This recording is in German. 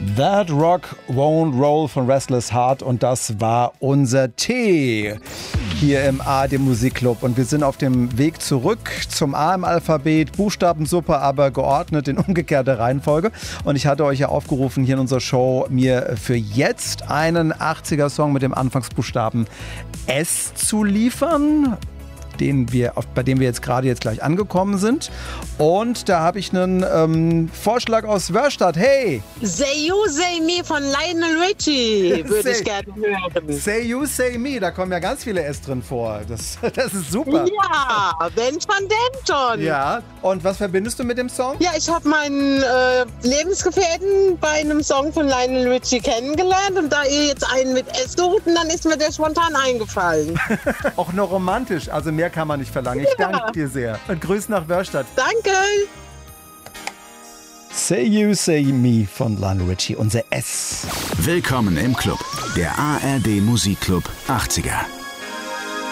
That Rock Won't Roll von Restless Heart und das war unser Tee hier im ARD Musikclub und wir sind auf dem Weg zurück zum A im Alphabet, Buchstabensuppe, aber geordnet in umgekehrter Reihenfolge und ich hatte euch ja aufgerufen hier in unserer Show mir für jetzt einen 80er-Song mit dem Anfangsbuchstaben S zu liefern, bei dem wir jetzt gleich angekommen sind. Und da habe ich einen Vorschlag aus Wörstadt. Hey! Say You, Say Me von Lionel Richie würde ich gerne hören. Say You, Say Me, da kommen ja ganz viele S drin vor. Das ist super. Ja, wenn schon, denn schon. Ja, und was verbindest du mit dem Song? Ja, ich habe meinen Lebensgefährten bei einem Song von Lionel Richie kennengelernt und da ihr jetzt einen mit S sucht, dann ist mir der spontan eingefallen. Auch noch romantisch, also mehr kann man nicht verlangen. Ich danke dir sehr. Und Grüß nach Wörstadt. Danke. Say You, Say Me von Lionel Richie, unser S. Willkommen im Club, der ARD Musikclub 80er.